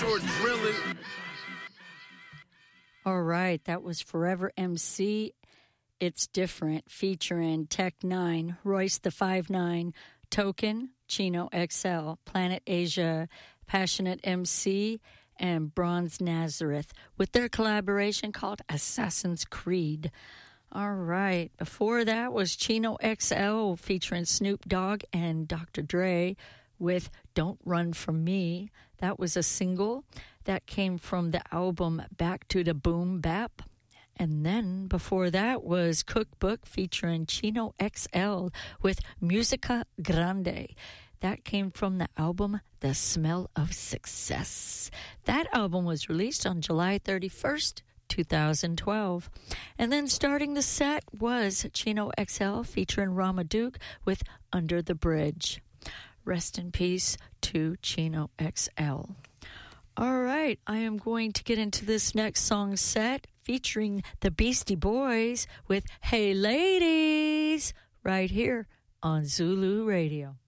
short drilling. All right, that was Forever MC. It's Different, featuring Tech 9, Royce the 5'9", Token, Chino XL, Planet Asia, Passionate MC, and Bronze Nazareth, with their collaboration called Assassin's Creed. All right, before that was Chino XL featuring Snoop Dogg and Dr. Dre with Don't Run From Me. That was a single that came from the album Back to the Boom Bap. And then before that was Cookbook featuring Chino XL with Musica Grande. That came from the album The Smell of Success. That album was released on July 31st, 2012. And then starting the set was Chino XL featuring Ramaduke with Under the Bridge. Rest in peace to Chino XL. All right, I am going to get into this next song set featuring the Beastie Boys with Hey Ladies right here on Zulu Radio.